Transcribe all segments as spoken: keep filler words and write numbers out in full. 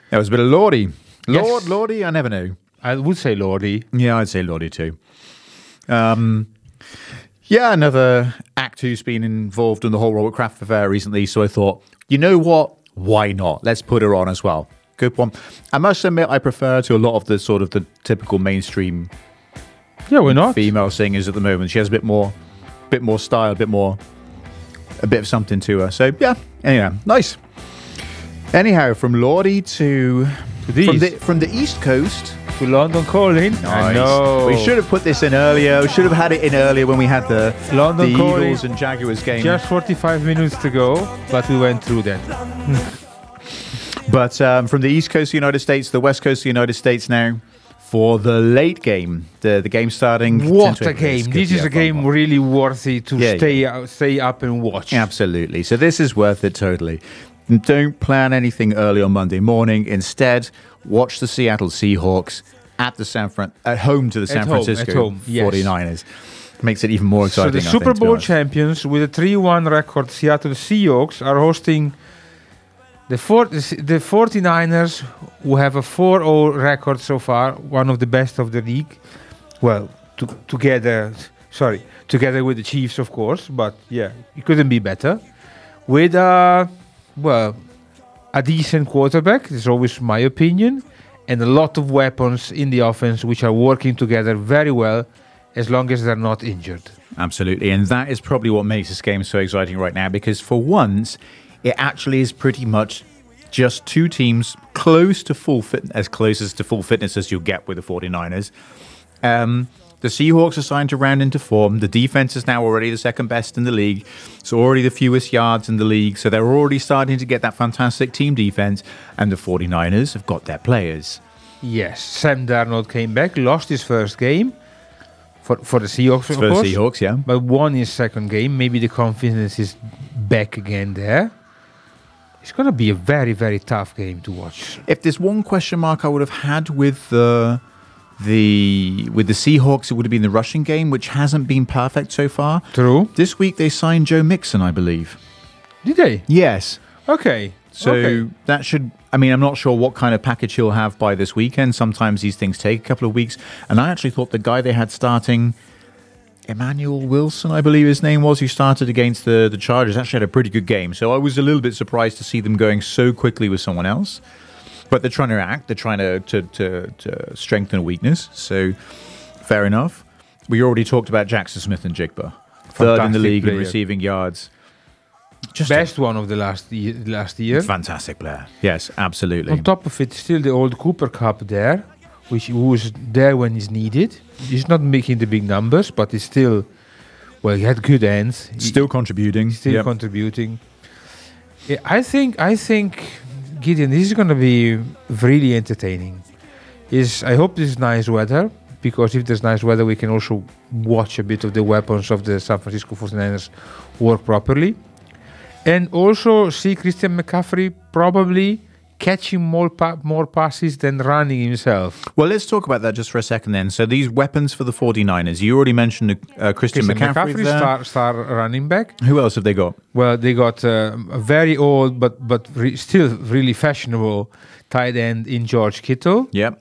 That was a bit of Lordy. Yes. Lord, Lordy, I never know. I would say Lordy. Yeah, I'd say Lordy too. Um, yeah, another act who's been involved in the whole Robert Kraft affair recently, so I thought, you know what? Why not? Let's put her on as well. Good one. I must admit, I prefer to a lot of the sort of the typical mainstream Yeah, why not? female singers at the moment. She has a bit more, bit more style, a bit more, a bit of something to her. So yeah, anyway, nice. Anyhow, from Lordy to the from east. the from the East Coast To London Calling. I Nice. know. We should have put this in earlier. We should have had it in earlier when we had the London the Calling. Eagles and Jaguars game. Just forty-five minutes to go, but we went through that. But um, from the East Coast of the United States, the West Coast of the United States now for the late game. The the game starting. What ten to a game! It's good This to is a have fun game one. really worthy to Yeah, stay out, stay up and watch. Absolutely. So this is worth it totally. Don't plan anything early on Monday morning. Instead, watch the Seattle Seahawks at the San Fran- at home to the San At home, Francisco at home, yes. forty-niners. Makes it even more So exciting. the I Super think, to be Bowl honest. champions with a three one record, Seattle Seahawks, are hosting the, four, the forty-niners, who have a four oh record so far, one of the best of the league. Well, to, together, sorry, together with the Chiefs, of course, but yeah, it couldn't be better. With, uh, well, a decent quarterback, it's always my opinion, and a lot of weapons in the offense which are working together very well as long as they're not injured. Absolutely. And that is probably what makes this game so exciting right now, because for once, it actually is pretty much just two teams close to full fit, as close as to full fitness as you'll get with the forty-niners. Um, the Seahawks are starting to round into form. The defense is now already the second best in the league. It's already the fewest yards in the league. So they're already starting to get that fantastic team defense. And the forty-niners have got their players. Yes, Sam Darnold came back, lost his first game for for the Seahawks, of For the course, Seahawks, yeah. but won his second game. Maybe the confidence is back again there. It's going to be a very, very tough game to watch. If there's one question mark I would have had with the the with the Seahawks, it would have been the rushing game, which hasn't been perfect so far. True. This week they signed Joe Mixon, I believe. Did they? Yes. Okay. So okay. that should, I mean, I'm not sure what kind of package he'll have by this weekend. Sometimes these things take a couple of weeks. And I actually thought the guy they had starting, Emmanuel Wilson, I believe his name was, who started against the, the Chargers, actually had a pretty good game. So I was a little bit surprised to see them going so quickly with someone else. But they're trying to act. They're trying to, to, to, to strengthen a weakness. So fair enough. We already talked about Jackson Smith and Jigba. Third in the Fantastic league in player. receiving yards. Just Best one of the last year, last year. a fantastic player. Yes, absolutely. On top of it, still the old Cooper Cup there, which who was there when he's needed. He's not making the big numbers, but he's still, well, he had good ends. He- Still contributing. still Yep. contributing. Yeah, I think I think Gideon, this is going to be really entertaining. Is I hope this is nice weather, because if there's nice weather, we can also watch a bit of the weapons of the San Francisco forty-niners work properly, and also see Christian McCaffrey probably catching more pa- more passes than running himself. Well, let's talk about that just for a second then. So these weapons for the forty-niners, you already mentioned uh, Christian, Christian McCaffrey, McCaffrey, there. star, star running back. Who else have they got? Well, they got uh, a very old but but re- still really fashionable tight end in George Kittle, Yep.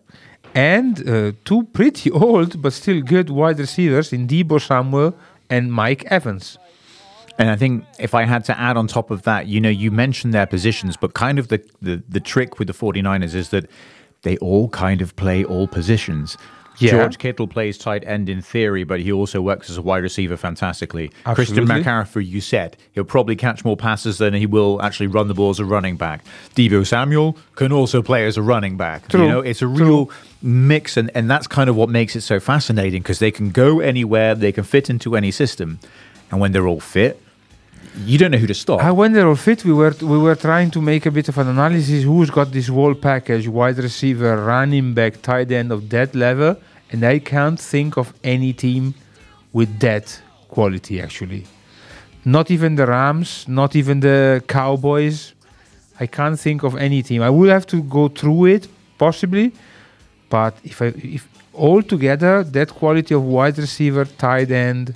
and uh, two pretty old but still good wide receivers in Deebo Samuel and Mike Evans. And I think if I had to add on top of that, you know, you mentioned their positions, but kind of the, the, the trick with the forty-niners is that they all kind of play all positions. Yeah. George Kittle plays tight end in theory, but he also works as a wide receiver fantastically. Christian Absolutely. McCaffrey, you said, he'll probably catch more passes than he will actually run the ball as a running back. Deebo Samuel can also play as a running back. True. You know, it's a real mix, and, and that's kind of what makes it so fascinating, because they can go anywhere, they can fit into any system, and when they're all fit, you don't know who to stop. Uh, when they're all fit, we were we were trying to make a bit of an analysis. Who's got this whole package: wide receiver, running back, tight end of that level, and I can't think of any team with that quality. Actually, not even the Rams, not even the Cowboys. I can't think of any team. I would have to go through it possibly, but if I if all together that quality of wide receiver, tight end,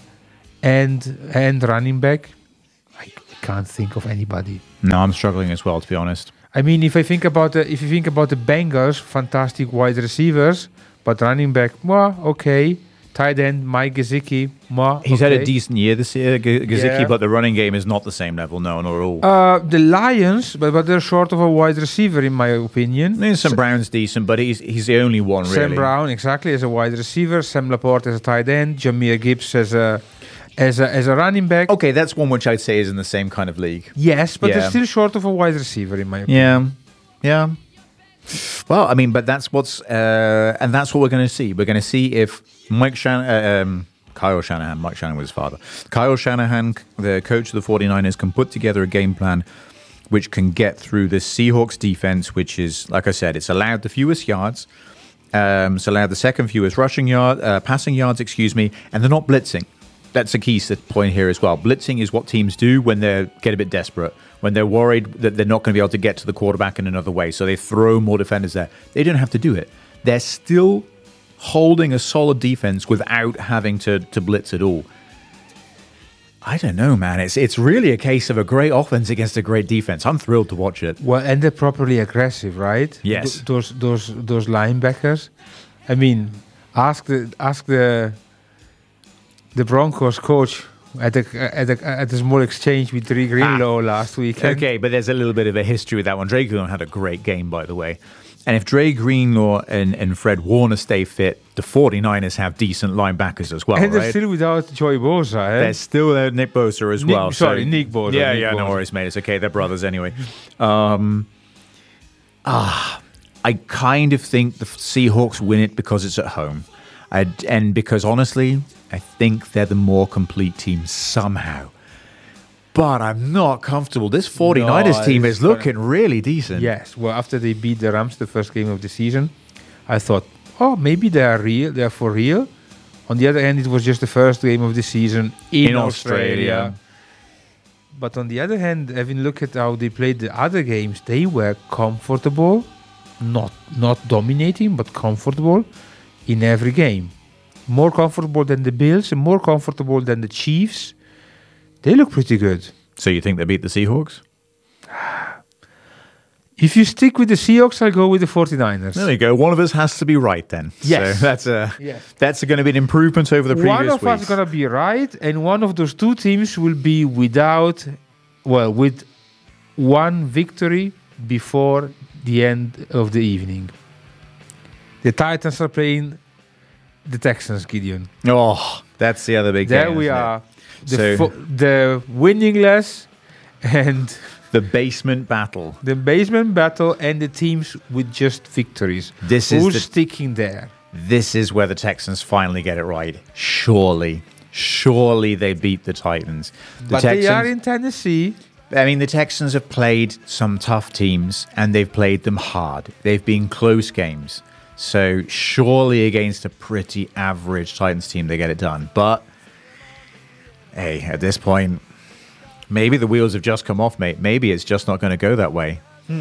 and and running back, I can't think of anybody. No, I'm struggling as well, to be honest. I mean, if I think about the if you think about the Bengals, fantastic wide receivers, but running back, well, okay. Tight end Mike Gesicki, well, He's okay. had a decent year this year, G- Gesicki, Yeah. but the running game is not the same level, no, not at all. Uh, the Lions, but, but they're short of a wide receiver, in my opinion. I mean, Sam Brown's decent, but he's he's the only one, really. Sam Brown, exactly, as a wide receiver. Sam Laporte as a tight end. Jameer Gibbs as a as a as a running back. Okay, that's one which I'd say is in the same kind of league. Yes, but Yeah. they're still short of a wide receiver, in my opinion. Yeah, yeah. Well, I mean, but that's what's, uh, and that's what we're going to see. We're going to see if Mike Shan- uh, um, Kyle Shanahan, Mike Shanahan was his father, Kyle Shanahan, the coach of the forty-niners, can put together a game plan which can get through this Seahawks defense, which is, like I said, it's allowed the fewest yards, um, it's allowed the second fewest rushing yard, uh, passing yards, excuse me, and they're not blitzing. That's a key point here as well. Blitzing is what teams do when they get a bit desperate, when they're worried that they're not going to be able to get to the quarterback in another way. So they throw more defenders there. They don't have to do it. They're still holding a solid defense without having to, to blitz at all. I don't know, man. It's it's really a case of a great offense against a great defense. I'm thrilled to watch it. Well, and they're properly aggressive, right? Yes. Th- those those those linebackers. I mean, ask the ask the the Broncos coach at a at a, at a small exchange with Dre Greenlaw ah. last weekend. Okay, but there's a little bit of a history with that one. Dre Greenlaw had a great game, by the way. And if Dre Greenlaw and, and Fred Warner stay fit, the forty-niners have decent linebackers as well, and they're right? still without Joey Bosa, eh? There's still uh, Nick Bosa as Nick, well. Sorry, so, Nick Bosa. Yeah, Nick yeah, Bosa. no worries, mate. It's okay. They're brothers anyway. Um, ah, I kind of think the Seahawks win it because it's at home. I'd, and because, honestly, I think they're the more complete team somehow. But I'm not comfortable. This forty-niners No, team it's is looking really decent. Yes. Well, after they beat the Rams the first game of the season, I thought, oh, maybe they are real. They are for real. On the other hand, it was just the first game of the season in, In Australia. Australia. But on the other hand, having looked at how they played the other games, they were comfortable, not not dominating, but comfortable in every game. More comfortable than the Bills and more comfortable than the Chiefs. They look pretty good. So you think they beat the Seahawks? If you stick with the Seahawks, I'll go with the forty-niners. There you go. One of us has to be right then. Yes. So that's a Yes. that's going to be an improvement over the previous One of us weeks. is going to be right, and one of those two teams will be without, well, with one victory before the end of the evening. The Titans are playing the Texans, Gideon. Oh, that's the other big There game, we isn't it? are. The, So- fo- the winningless and The basement battle. the basement battle and the teams with just victories. This is Who's the- sticking there? This is where the Texans finally get it right. Surely, surely they beat the Titans. The But Texans, they are in Tennessee. I mean, the Texans have played some tough teams, and they've played them hard. They've been close games. So surely against a pretty average Titans team, they get it done. But, hey, at this point, maybe the wheels have just come off, mate. Maybe it's just not going to go that way.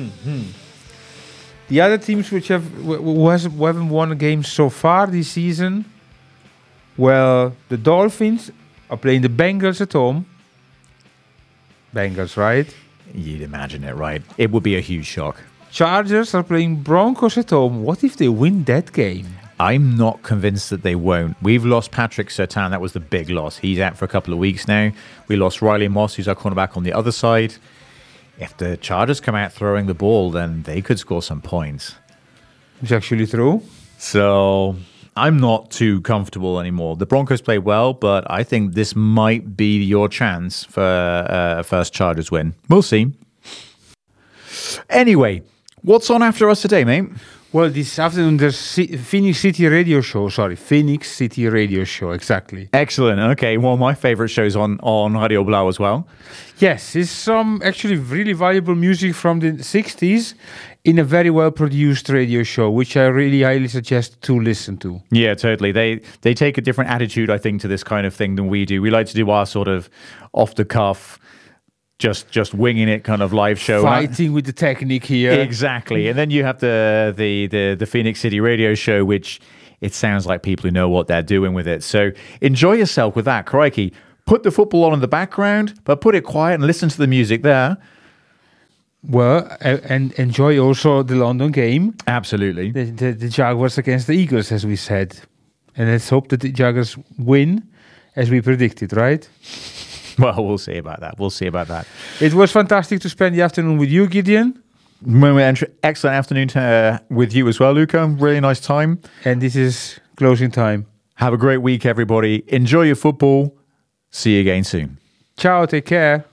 The other teams which have wh- who, has, who haven't won a game so far this season, well, the Dolphins are playing the Bengals at home. Bengals, right? You'd imagine it, right? It would be a huge shock. Chargers are playing Broncos at home. What if they win that game? I'm not convinced that they won't. We've lost Patrick Surtain. That was the big loss. He's out for a couple of weeks now. We lost Riley Moss, who's our cornerback on the other side. If the Chargers come out throwing the ball, then they could score some points. It's actually true. So I'm not too comfortable anymore. The Broncos play well, but I think this might be your chance for uh, a first Chargers win. We'll see. Anyway, what's on after us today, mate? Well, this afternoon there's C- Phoenix City Radio Show. Sorry, Phoenix City Radio Show. Exactly. Excellent. Okay, one of my favorite shows on, on Radio Blau as well. Yes, it's some actually really valuable music from the sixties in a very well produced radio show, which I really highly suggest to listen to. Yeah, totally. They they take a different attitude, I think, to this kind of thing than we do. We like to do our sort of off the cuff, just just winging it kind of live show. Fighting with the technique here. Exactly. And then you have the, the the the Phoenix City Radio Show, which it sounds like people who know what they're doing with it. So enjoy yourself with that. Crikey. Put the football on in the background, but put it quiet and listen to the music there. Well, uh, and enjoy also the London game. Absolutely. The, the, the Jaguars against the Eagles, as we said. And let's hope that the Jaguars win, as we predicted, right? Well, we'll see about that. We'll see about that. It was fantastic to spend the afternoon with you, Gideon. Excellent afternoon to, uh, with you as well, Luca. Really nice time. And this is closing time. Have a great week, everybody. Enjoy your football. See you again soon. Ciao, take care.